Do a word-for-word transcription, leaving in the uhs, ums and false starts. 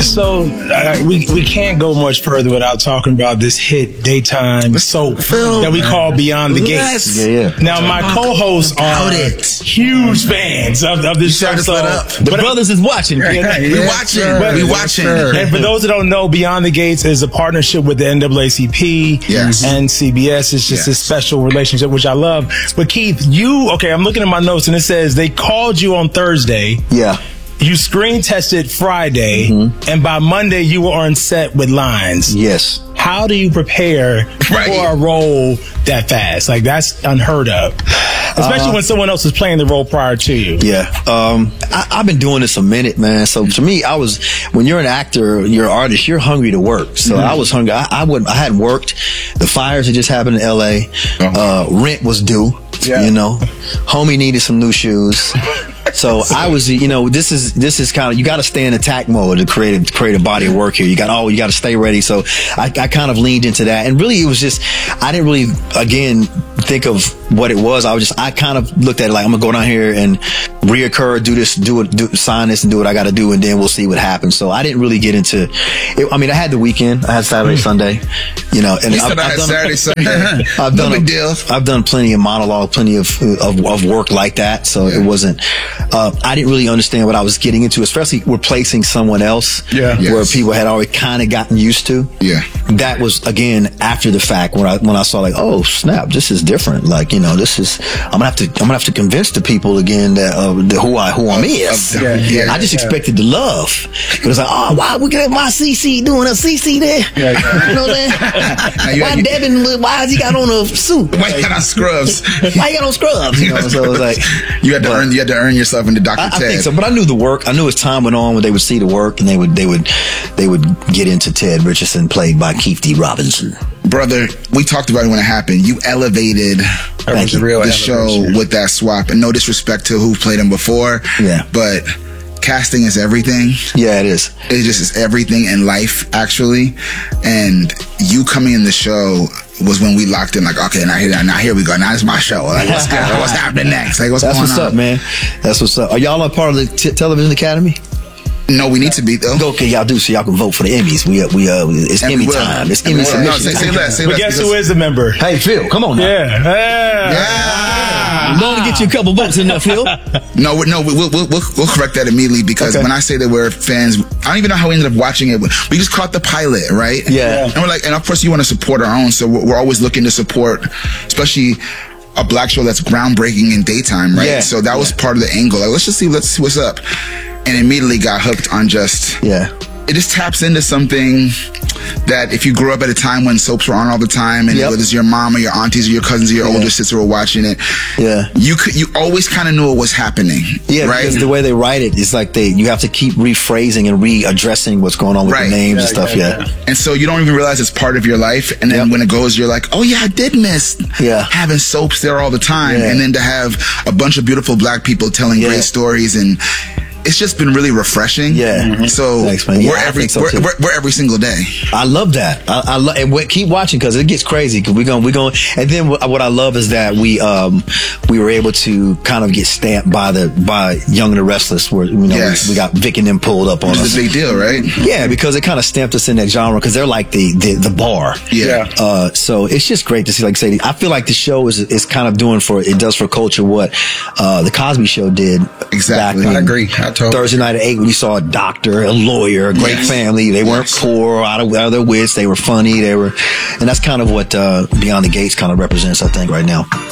So uh, we we can't go much further without talking about this hit daytime soap that we call Beyond the Gates. Yeah, yeah. Now my co-hosts are huge fans of, of this show. So the but, brothers is watching. Yeah, yeah, we watching. But, we watching. And for those that don't know, Beyond the Gates is a partnership with the N double A C P yes. and C B S. It's just yes. a special relationship, which I love. But Keith, you okay? I'm looking at my notes and it says they called you on Thursday. Yeah. You screen tested Friday, mm-hmm. and by Monday you were on set with lines. Yes. How do you prepare right. for a role that fast? Like, that's unheard of. Especially uh, when someone else is playing the role prior to you. Yeah. Um, I, I've been doing this a minute, man. So to me, I was, when you're an actor, you're an artist, you're hungry to work. So mm-hmm. I was hungry. I, I wouldn't, I hadn't worked. The fires had just happened in L A. Uh, rent was due. Yeah. You know, homie needed some new shoes. So I was, you know, this is this is kind of, you got to stay in attack mode to create a, to create a body of work here. You got oh, you got to stay ready. So I, I kind of leaned into that, and really it was just, I didn't really again think of what it was. I was just, I kind of looked at it like, I'm gonna go down here and reoccur, do this, do it, do, sign this, and do what I got to do, and then we'll see what happens. So I didn't really get into it. I mean, I had the weekend, I had Saturday, Sunday, you know, and you I've, said I I've had done Saturday, Sunday. I've done no a, big deal. I've done plenty of monologue, plenty of of, of work like that. So yeah. it wasn't. Uh, I didn't really understand what I was getting into, especially replacing someone else. Yeah. Where Yes. people had already kind of gotten used to. Yeah. That was again after the fact when I when I saw like, oh snap, this is different. Like, you know, this is, I'm gonna have to I'm gonna have to convince the people again that uh, the, who I who I'm is. Yeah, yeah, I just yeah. expected the love. It was like, oh, why we got my C C doing a C C there? Yeah, yeah. You know what I'm saying? Why had, Devin? Why has he got on a suit? Why he got on scrubs? Why he got on scrubs? You know, so it was like you had to but, earn you had to earn yourself into Doctor I, Ted. I think so, but I knew the work. I knew as time went on, when they would see the work, and they would they would they would get into Ted Richardson, played by Keith D. Robinson. Brother, we talked about it when it happened. You elevated Thank you. the show with that swap, and no disrespect to who played him before. Yeah, but casting is everything. Yeah, it is. It just is everything in life, actually. And you coming in the show was when we locked in, like, okay, now here, now here we go. Now it's my show. Like, what's, what's happening next? Like, what's That's going what's on? up, man. That's what's up. Are y'all a part of the t- Television Academy? No, we need to be though. Okay, y'all do, so y'all can vote for the Emmys. We uh, we uh, it's And Emmy we will. time. It's And Emmy we will. submission No, say, say time. less. Say But less. guess because- who is a member? Hey, Phil, come on now. Yeah. Yeah. Yeah. I'm going to get you a couple votes in there, Phil. No, we- no, we- we'll, we'll, we'll, we'll correct that immediately, because Okay. when I say that we're fans, I don't even know how we ended up watching it. We just caught the pilot, right? Yeah. And we're like, and of course you want to support our own, so we're, we're always looking to support, especially a black show that's groundbreaking in daytime, right? Yeah. So that was Yeah. part of the angle. Like, let's just see, let's see what's up. And immediately got hooked on just, Yeah. it just taps into something that if you grew up at a time when soaps were on all the time, and Yep. whether it's your mom or your aunties or your cousins or your Yeah. older sister were watching it, Yeah. you could, you always kind of knew what was happening. Yeah, right? because the way they write it, it's like they you have to keep rephrasing and readdressing what's going on with Right. the names Yeah, and stuff. yeah, Yeah. And so you don't even realize it's part of your life. And then Yep. when it goes, you're like, oh yeah, I did miss Yeah. having soaps there all the time. Yeah. And then to have a bunch of beautiful black people telling Yeah. great stories, and it's just been really refreshing. Yeah. Mhm. So Thanks, man. Yeah, we're I every think so, we're, too. we're, we're every single day. I love that. I, I love, and we, keep watching, because it gets crazy. Because we're going, we're going, and then what, what I love is that we, um, we were able to kind of get stamped by the by Young and the Restless, where you know Yes. we, we got Vic and them pulled up on Which us. is a big deal, right? Yeah, because it kind of stamped us in that genre, because they're like the, the the bar. Yeah. Uh, so it's just great to see. Like I say, I feel like the show is is kind of doing for it does for culture what uh, the Cosby Show did. Exactly. back in I agree. I totally- Thursday night at eight, when you saw a doctor, a lawyer, a great Yes. family. They weren't Yes. poor, out of, out of their wits. They were funny. They were, and that's kind of what uh, Beyond the Gates kind of represents, I think, right now.